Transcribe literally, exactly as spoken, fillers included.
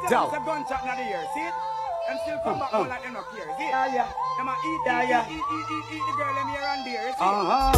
tell them it's a gunshot in the ear, see it? And still come back all like them not care, see it? Yeah, yeah. Them a eat, eat, eat, eat, eat, eat, eat the girl them here and there, see it? Uh-huh.